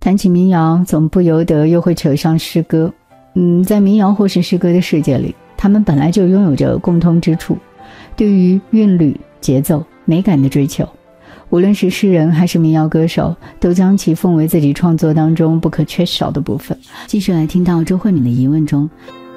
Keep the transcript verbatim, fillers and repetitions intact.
谈起民谣，总不由得又会扯上诗歌。嗯，在民谣或是诗歌的世界里，他们本来就拥有着共通之处，对于韵律、节奏、美感的追求。无论是诗人还是民谣歌手，都将其奉为自己创作当中不可缺少的部分。继续来听到周慧敏的疑问中，